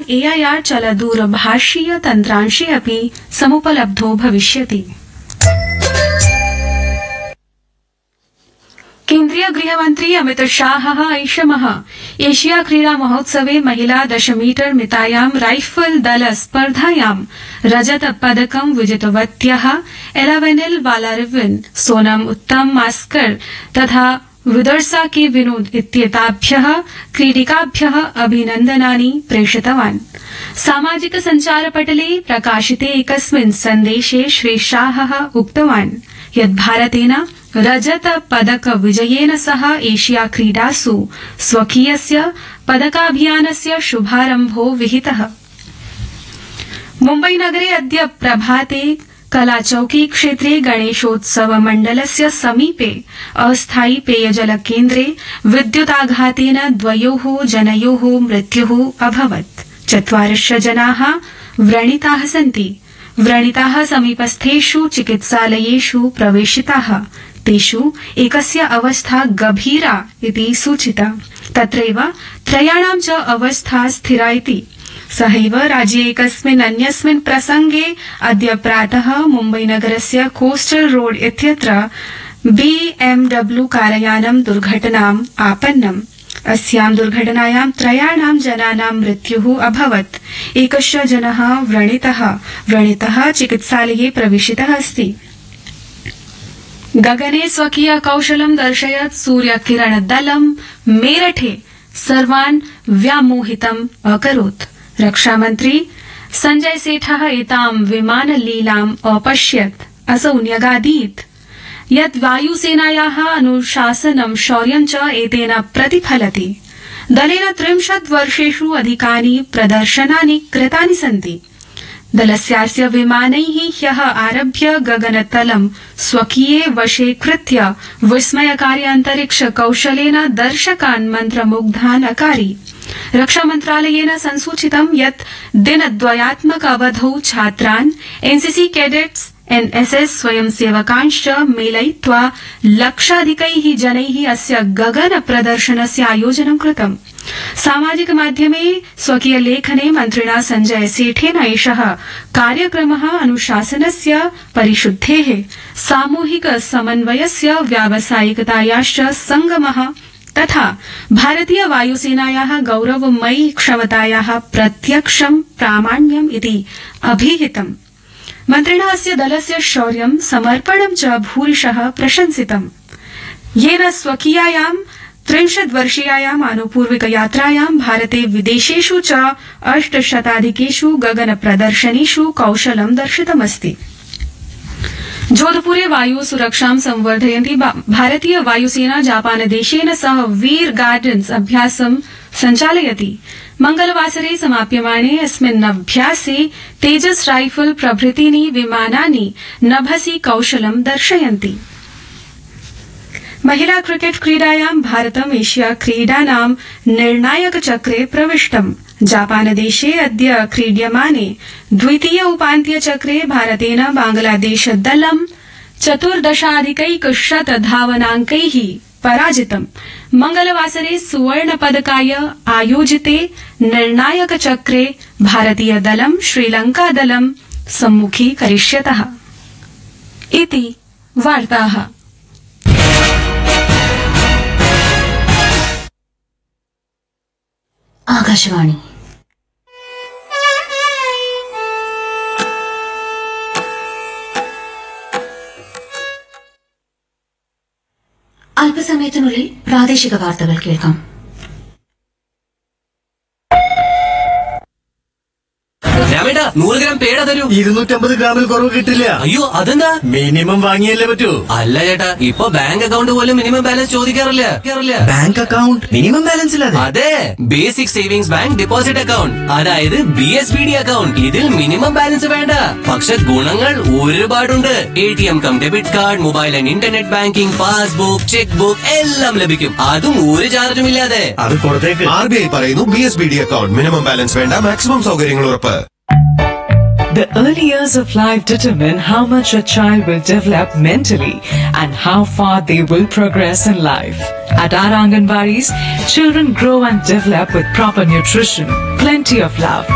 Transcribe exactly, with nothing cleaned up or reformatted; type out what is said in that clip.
A I R चलदूरभाषीय तन्त्रांशे अपि समुपलब्धो भविष्यति। केन्द्रीय गृहमन्त्री अमित शाह ऐषमः एशिया क्रीडा महोत्सवे महिला दश मीटर मितायां राइफल दल स्पर्धायां रजत पदकं विजितवत्यः एलावेनिल वालारिवन, सोनम उत्तम मास्कर तथा विदर्सा के विनोद इत्येताभ्यः क्रीडिकाभ्यः अभिनन्दनानि प्रेषितवान्। सामाजिक सञ्चारपटले प्रकाशिते एकस्मिन् सन्देशे श्री शाहः उक्तवान् यत् भारतेन रजत पदक विजयेन सह एशिया क्रीडासु स्वकीयस्य पदकाभियानस्य शुभारम्भो विहितः। मुम्बईनगरे अद्य प्रभाते कलाचौकी क्षेत्रे गणेशोत्सव मण्डलस्य समीपे अस्थायी पेयजल केन्द्रे विद्युताघातेन द्वयोः जनयोः मृत्युः अभवत्। चत्वारश्च जनाः व्रणिताः सन्ति। व्रणिताः समीपस्थेषु चिकित्सालयेषु प्रवेशिताः। तेषु एकस्य अवस्था गभीरा इति सूचिता। तत्रैव त्रयाणां च अवस्था स्थिरा इति। सहैव राज्ये एकस्मिन् अन्यस्मिन् प्रसंगे अद्य प्रातः मुम्बईनगरस्य कोस्टल रोड इत्यत्र बी एम डब्ल्यू कारयानं दुर्घटनाम् आपन्नम्। अस्यां दुर्घटनायां त्रयाणां जनानां मृत्युः अभवत्। एकश्च जनः व्रणितः व्रणितः चिकित्सालये प्रवेशितः अस्ति। गगने स्वकीय कौशलं दर्शयत् सूर्यकिरणदलं मेरठे सर्वान् व्यामोहितम् अकरोत्। रक्षामन्त्री सञ्जय सेठः एतां विमानलीलाम् अपश्यत्। असौ न्यगादीत् यत् वायुसेनायाः अनुशासनं शौर्यं च एतेन प्रतिफलति। दलेन त्रिंशत् वर्षेषु अधिकानि प्रदर्शनानि कृतानि सन्ति। दलस्यास्य विमानैः ह्यः आरभ्य गगनतलं स्वकीये वशे कृत्य विस्मयकारि अन्तरिक्ष कौशलेन दर्शकान् मन्त्रमुग्धान् अकारि। रक्षामन्त्रालयेन संसूचितं यत् दिनद्वयात्मक अवधौ छात्रान्, एनसीसी कैडेट्स, एनएसएस स्वयंसेवकांश्च मेलयित्वा लक्षाधिकैः जनैः अस्य गगन प्रदर्शनस्य आयोजनं कृतम्। सामाजिक माध्यमे स्वकीय लेखने मन्त्रिणा सञ्जय सेठेन एषः कार्यक्रमः अनुशासनस्य, परिशुद्धेः, सामूहिक समन्वयस्य, व्यावसायिकतायाश्च संगमः तथा भारतीय वायुसेनायाः गौरवमयी क्षमतायाः प्रत्यक्षं प्रामाण्यम् इति अभिहितम्। मन्त्रिणा अस्य दलस्य शौर्यं, समर्पणं च भूरिशः प्रशंसितम्। येन स्वकीयायां त्रिंशत् वर्षीयायाम् आनुपूर्विक यात्रायां भारते विदेशेषु च अष्टशताधिकेषु गगन प्रदर्शनेषु कौशलं दर्शितमस्ति। जोधपुरे वायु सुरक्षां संवर्धयन्ती भारतीय वायुसेना जापानदेशेन सह वीर गार्डन्स अभ्यासं सञ्चालयति। मंगलवासरे समाप्यमाणे अस्मिन् अभ्यासे तेजस राइफल प्रभृतीनि विमानानि नभसि कौशलं दर्शयन्ति। महिला क्रिकेट क्रीडायां भारतम् एशिया क्रीडानां निर्णायक चक्रे प्रविष्टम्। जापानदेशे अद्य क्रीड्यमाने द्वितीय उपान्त्य चक्रे भारतेन बांग्लादेश दलं चतुर्दशाधिकैकशत धावनांकैः पराजितम्। मंगलवासरे सुवर्ण पदकाय आयोजिते निर्णायक चक्रे भारतीय दलं श्रीलंका दलं सम्मुखीकरिष्यतः। इति वार्ताः। ആകാശവാണി അല്പസമയത്തിനുള്ളിൽ പ്രാദേശിക വാർത്തകൾ കേൾക്കാം. രാമേട്ടാ, നൂറ് ഗ്രാം പേട തരൂ. ഇരുന്നൂറ്റമ്പത് ഗ്രാമിൽ കുറവ് കിട്ടില്ല. അയ്യോ, അതെന്താ? മിനിമം വാങ്ങിയല്ലേ പറ്റൂ. അല്ല ചേട്ടാ, ഇപ്പൊ ബാങ്ക് അക്കൗണ്ട് പോലും minimum balance ചോദിക്കാറില്ല. Bank account minimum balance ഇല്ലാതെ? അതെ, basic savings bank deposit account, അതായത് B S B D account. ഇതിൽ മിനിമം ബാലൻസ് വേണ്ട, പക്ഷെ ഗുണങ്ങൾ ഒരുപാടുണ്ട്. A T M come debit card, mobile and internet banking, passbook, check book എല്ലാം ലഭിക്കും. അതും ഒരു ചാർജും ഇല്ലാതെ. അത് കൊടുത്തേക്ക്. ആർ ബി ഐ പറയുന്നു B S B D account minimum balance വേണ്ട, മാക്സിമം സൗകര്യങ്ങൾ ഉറപ്പ്. The early years of life determine how much a child will develop mentally and how far they will progress in life. At our Anganwadis, children grow and develop with proper nutrition, plenty of love,